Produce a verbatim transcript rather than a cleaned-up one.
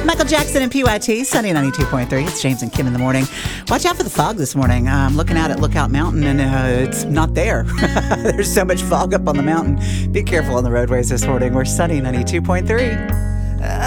Michael Jackson and P Y T, Sunny ninety-two point three. It's James and Kim in the morning. Watch out for the fog this morning. I'm looking out at Lookout Mountain, and uh, it's not there. There's so much fog up on the mountain. Be careful on the roadways this morning. We're Sunny ninety-two point three.